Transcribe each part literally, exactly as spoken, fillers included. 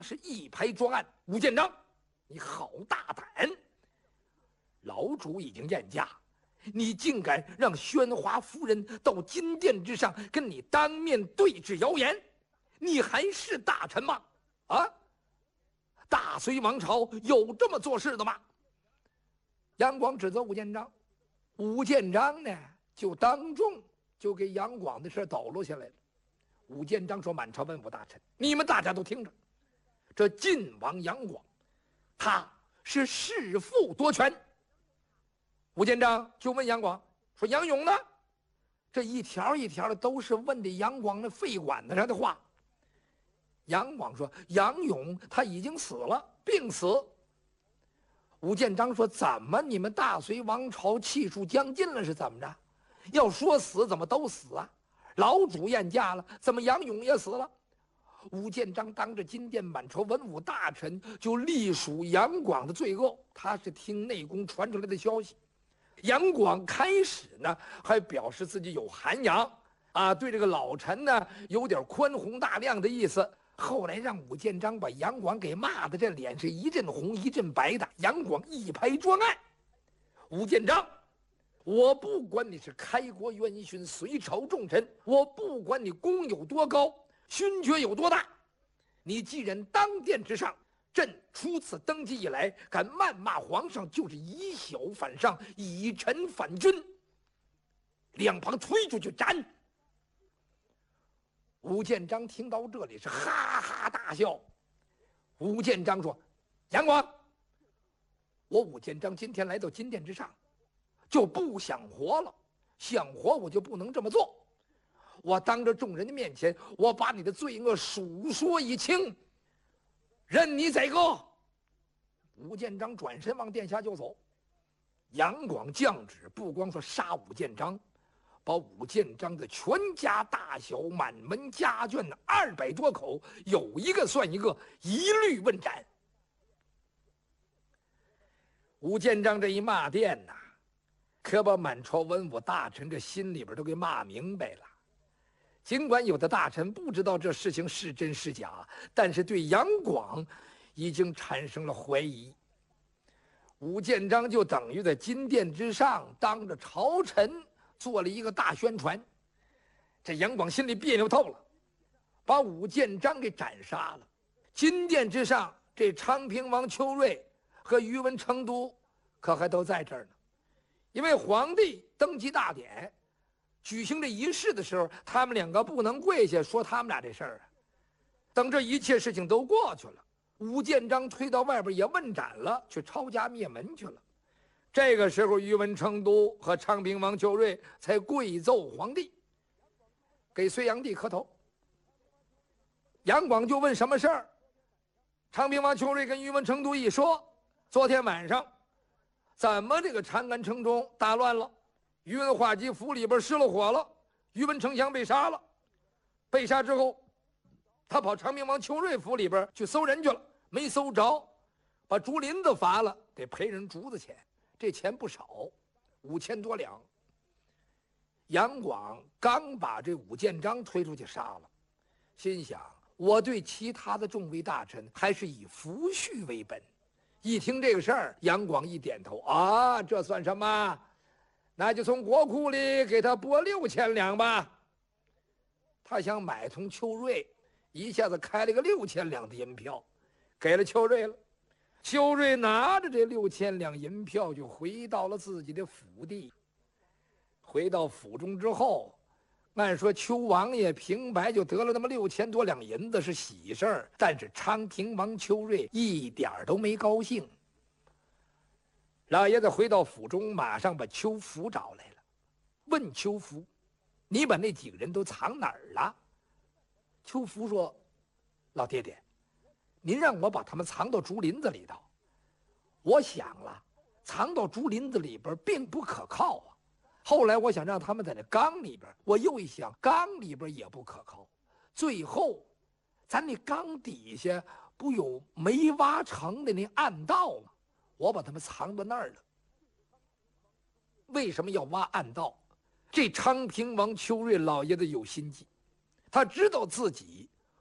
是一拍桌案：“武建章，你好大胆！老主已经宴驾，你竟敢让宣华夫人到金殿之上跟你当面对质谣言，你还是大臣吗？啊！大隋王朝有这么做事的吗？”杨广指责武建章，武建章呢就当众就给杨广的事抖落下来了。武建章说：“满朝文武大臣，你们大家都听着，这晋王杨广，他是弑父夺权。”武建章就问杨广说：“杨勇呢？”这一条一条的都是问的杨广那肺管子上的话。杨广说：“杨勇他已经死了，病死。”武建章说：“怎么你们大隋王朝气数将尽了是怎么着？要说死怎么都死啊？老主宴驾了，怎么杨勇也死了？”武建章当着金殿满朝文武大臣就隶属杨广的罪恶，他是听内宫传出来的消息。杨广开始呢还表示自己有涵养啊，对这个老臣呢有点宽宏大量的意思。后来让武建章把杨广给骂的这脸是一阵红一阵白的。杨广一拍桌案：“武建章，我不管你是开国元勋、隋朝重臣，我不管你功有多高、勋爵有多大，你既然当殿之上，朕初次登基以来敢谩骂皇上，就是以小反上，以臣反君，两旁推出去斩！”武建章听到这里是哈哈大笑。武建章说：“杨广，我武建章今天来到金殿之上，就不想活了，想活我就不能这么做。我当着众人的面前，我把你的罪恶数说一清，任你宰割。”武建章转身往殿下就走。杨广降旨，不光说杀武建章，把武建章的全家大小、满门家眷的二百多口，有一个算一个，一律问斩。武建章这一骂殿呐，可把满朝文武大臣这心里边都给骂明白了。尽管有的大臣不知道这事情是真是假，但是对杨广已经产生了怀疑。武建章就等于在金殿之上当着朝臣做了一个大宣传。这杨广心里别扭透了，把武建章给斩杀了。金殿之上，这昌平王邱瑞和宇文成都可还都在这儿呢。因为皇帝登基大典举行这仪式的时候，他们两个不能跪下说他们俩这事儿啊。等这一切事情都过去了，武建章推到外边也问斩了，去抄家灭门去了。这个时候，宇文成都和昌平王邱瑞才跪奏皇帝，给隋炀帝磕头。杨广就问什么事儿，昌平王邱瑞跟宇文成都一说，昨天晚上怎么这个长安城中大乱了，宇文化及府里边失了火了，宇文丞相被杀了。被杀之后，他跑长平王邱瑞府里边去搜人去了，没搜着，把竹林子伐了，得赔人竹子钱，这钱不少，五千多两。杨广刚把这武建章推出去杀了，心想我对其他的众位大臣还是以抚恤为本。一听这个事儿，杨广一点头，啊，这算什么？那就从国库里给他拨六千两吧。他想买通邱瑞，一下子开了个六千两的银票，给了邱瑞了。邱瑞拿着这六千两银票就回到了自己的府地。回到府中之后，按说邱王爷平白就得了那么六千多两银子是喜事儿，但是昌平王邱瑞一点都没高兴。老爷子回到府中，马上把邱福找来了，问邱福：“你把那几个人都藏哪儿了？”邱福说：“老爹爹，您让我把他们藏到竹林子里头，我想了，藏到竹林子里边并不可靠啊。后来我想让他们在那缸里边，我又一想，缸里边也不可靠。最后，咱那缸底下不有没挖成的那暗道吗？我把他们藏到那儿了。为什么要挖暗道？这昌平王邱瑞老爷子有心计，他知道自己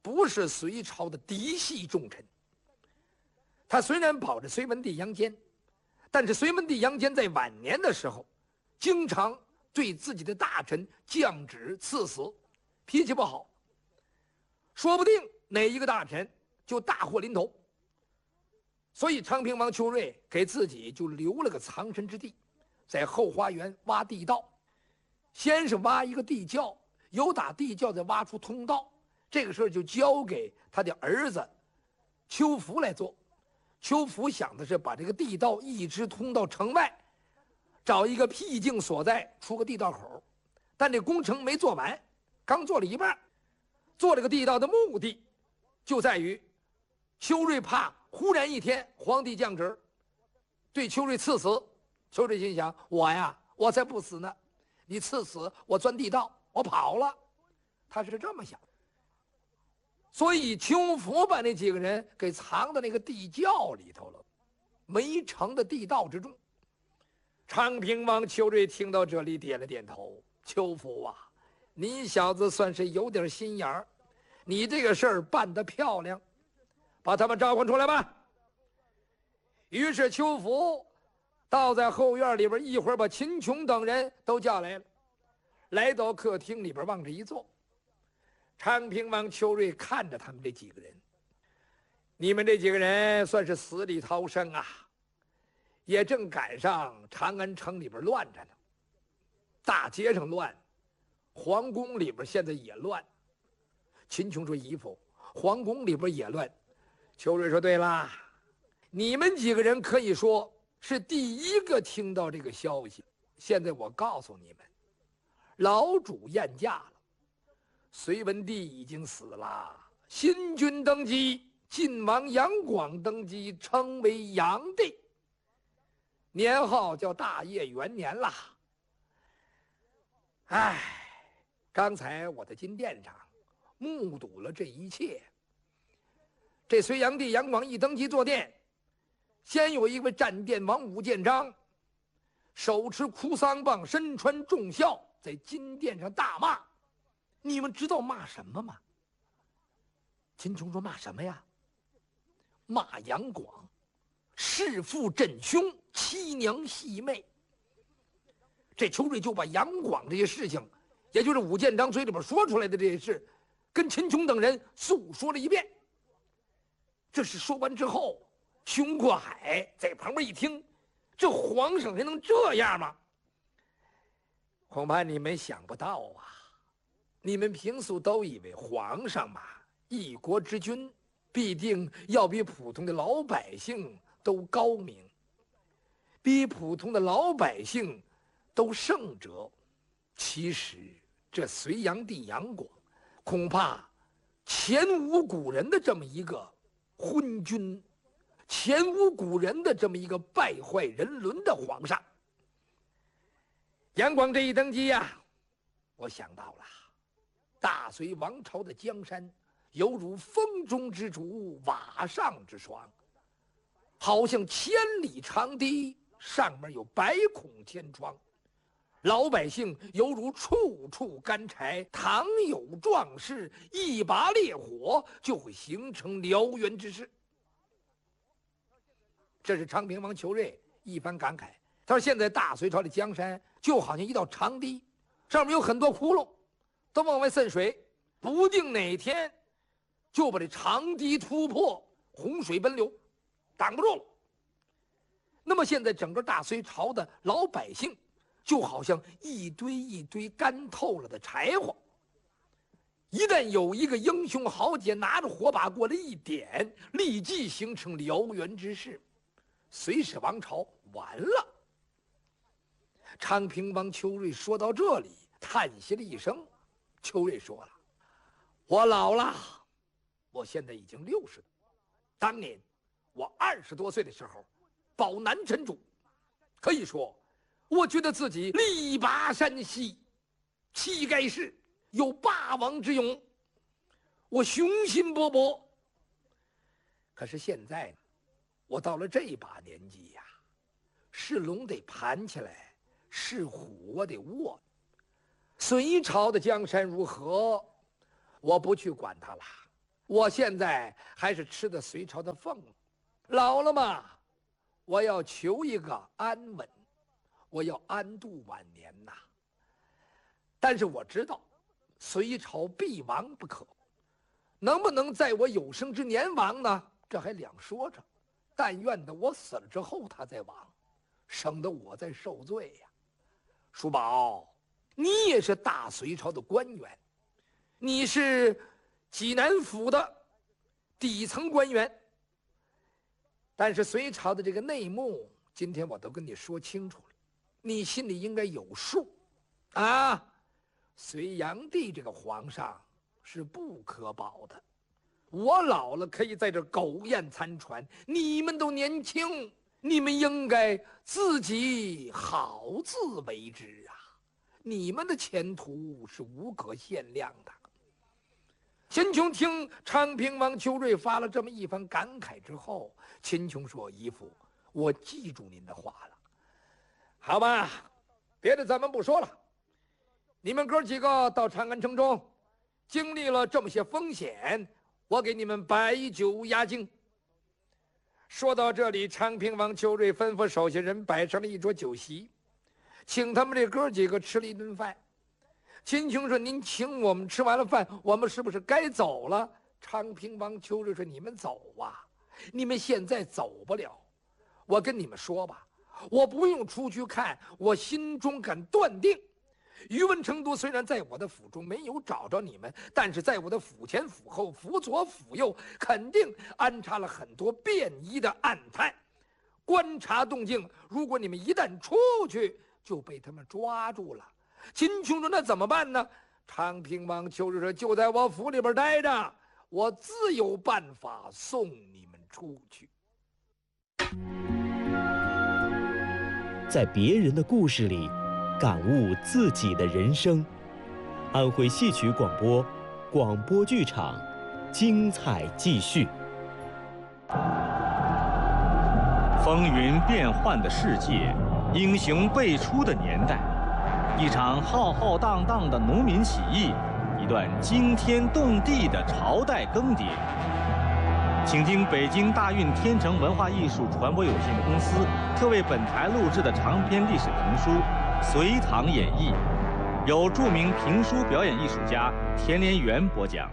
不是隋朝的嫡系重臣。他虽然保着隋文帝杨坚，但是隋文帝杨坚在晚年的时候，经常对自己的大臣降旨赐死，脾气不好，说不定哪一个大臣就大祸临头。所以昌平王邱瑞给自己就留了个藏身之地，在后花园挖地道，先是挖一个地窖，由打地窖再挖出通道，这个事儿就交给他的儿子邱福来做。邱福想的是把这个地道一直通到城外，找一个僻静所在，出个地道口。但这工程没做完，刚做了一半。做这个地道的目的，就在于邱瑞怕忽然一天皇帝降旨，对邱瑞赐死。邱瑞心想：我呀，我才不死呢！你赐死我，钻地道，我跑了。他是这么想。所以邱福把那几个人给藏在那个地窖里头了，没成的地道之中。昌平王邱瑞听到这里点了点头：邱福啊，你小子算是有点心眼儿，你这个事儿办得漂亮，把他们召唤出来吧。于是邱福倒在后院里边，一会儿把秦琼等人都叫来了，来到客厅里边往这一坐。昌平王邱瑞看着他们这几个人：你们这几个人算是死里逃生啊，也正赶上长安城里边乱着呢，大街上乱，皇宫里边现在也乱。秦琼说：姨父，皇宫里边也乱。邱瑞说：对啦，你们几个人可以说是第一个听到这个消息。现在我告诉你们，老主宴驾了，隋文帝已经死了，新君登基，晋王杨广登基，称为杨帝，年号叫大业元年啦。唉，刚才我在金殿上目睹了这一切。这隋炀帝杨广一登基坐殿，先有一位战殿王武建章，手持哭丧棒，身穿重孝，在金殿上大骂。你们知道骂什么吗？秦琼说：骂什么呀？骂杨广弑父枕兄，妻娘戏妹。这邱瑞就把杨广这些事情，也就是武建章嘴里边说出来的这些事，跟秦琼等人诉说了一遍。这是说完之后，熊过海在旁边一听，这皇上还能这样吗？恐怕你们想不到啊！你们平素都以为皇上嘛，一国之君，必定要比普通的老百姓都高明，比普通的老百姓都圣哲。其实这隋炀帝杨广，恐怕前无古人的这么一个昏君，前无古人的这么一个败坏人伦的皇上。杨广这一登基呀、啊，我想到了，大隋王朝的江山犹如风中之烛，瓦上之霜，好像千里长堤，上面有百孔千疮。老百姓犹如处处干柴，倘有壮士，一把烈火就会形成燎原之势。这是昌平王邱瑞一番感慨。他说：“现在大隋朝的江山就好像一道长堤，上面有很多窟窿，都往外渗水，不定哪天就把这长堤突破，洪水奔流，挡不住了。那么现在整个大隋朝的老百姓，就好像一堆一堆干透了的柴火，一旦有一个英雄豪杰拿着火把过来一点，立即形成燎原之势，隋氏王朝完了。”昌平王邱瑞说到这里，叹息了一声。邱瑞说了：“我老了，我现在已经六十多，当年我二十多岁的时候，保南陈主，可以说，我觉得自己力拔山兮，气盖世，有霸王之勇，我雄心勃勃。可是现在呢，我到了这把年纪呀，是龙得盘起来，是虎我得卧。隋朝的江山如何，我不去管它了。 我现在还是吃的隋朝的俸，老了嘛，我要求一个安稳，我要安度晚年呐。但是我知道，隋朝必亡不可，能不能在我有生之年亡呢？这还两说着。但愿的我死了之后他再亡，省得我再受罪呀。叔宝，你也是大隋朝的官员，你是济南府的底层官员，但是隋朝的这个内幕，今天我都跟你说清楚了，你心里应该有数啊。隋炀帝这个皇上是不可保的，我老了可以在这苟延残喘，你们都年轻，你们应该自己好自为之啊！你们的前途是无可限量的。秦琼听昌平王邱瑞发了这么一番感慨之后，秦琼说：“姨父，我记住您的话了。好吧，别的咱们不说了。你们哥几个到长安城中，经历了这么些风险，我给你们摆酒压惊。”说到这里，昌平王邱瑞吩咐手下人摆上了一桌酒席，请他们这哥几个吃了一顿饭。秦琼说：“您请我们吃完了饭，我们是不是该走了？”昌平王邱瑞说：“你们走啊，你们现在走不了。我跟你们说吧，我不用出去看，我心中敢断定，宇文成都虽然在我的府中没有找着你们，但是在我的府前、府后、府左、府右，肯定安插了很多便衣的暗探，观察动静。如果你们一旦出去，就被他们抓住了。”秦琼说：“那怎么办呢？”昌平王邱瑞说：“就在我府里边待着，我自有办法送你们出去。” 在别人的故事里感悟自己的人生。安徽戏曲广播，广播剧场，精彩继续。 风云变幻的世界，英雄辈出的年代，一场浩浩荡荡的农民起义，一段惊天动地的朝代更迭。请听北京大运天成文化艺术传播有限公司特为本台录制的长篇历史评书《隋唐演义》，由著名评书表演艺术家田连元播讲。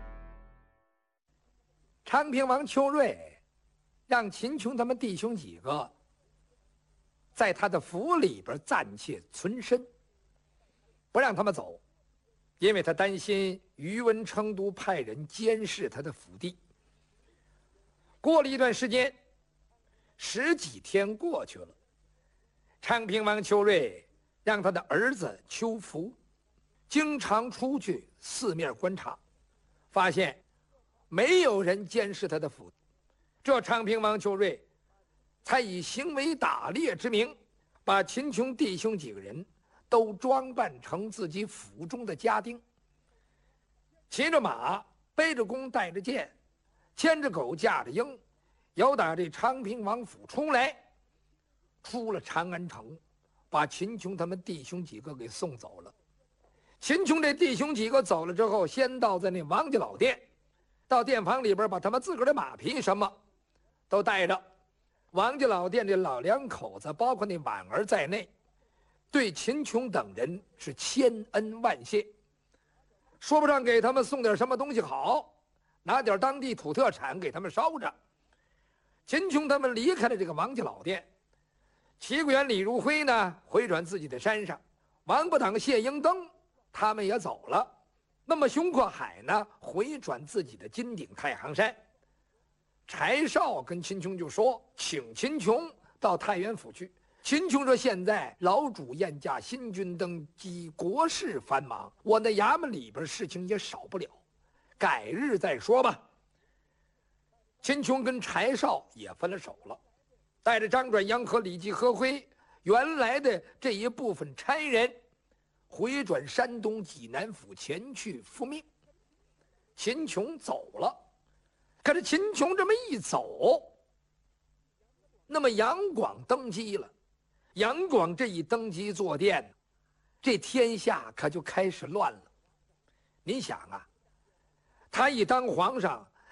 昌平王邱瑞让秦琼他们弟兄几个在他的府里边暂且存身，不让他们走，因为他担心宇文成都派人监视他的府邸。过了一段时间，十几天过去了，昌平王邱瑞让他的儿子邱福经常出去四面观察，发现没有人监视他的府。这昌平王邱瑞才以行为打猎之名，把秦琼弟兄几个人都装扮成自己府中的家丁，骑着马，背着弓，带着箭，牵着狗，架着鹰，由打这昌平王府出来，出了长安城，把秦琼他们弟兄几个给送走了。秦琼这弟兄几个走了之后，先到在那王家老店，到店房里边把他们自个儿的马匹什么都带着。王家老店这老两口子，包括那婉儿在内，对秦琼等人是千恩万谢，说不上给他们送点什么东西好，拿点当地土特产给他们捎着。秦琼他们离开了这个王家老店，齐国元、李如辉呢回转自己的山上，王八党、谢英登他们也走了。那么熊阔海呢回转自己的金顶太行山。柴少跟秦琼就说，请秦琼到太原府去。秦琼说：“现在老主宴驾，新君登基，国事繁忙，我那衙门里边事情也少不了，改日再说吧。”秦琼跟柴少也分了手了，带着张转阳和李继、何辉原来的这一部分差人，回转山东济南府前去复命。秦琼走了，可是秦琼这么一走，那么杨广登基了。杨广这一登基坐殿，这天下可就开始乱了。您想啊，他一当皇上，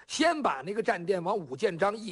先把那个战舰往武建章一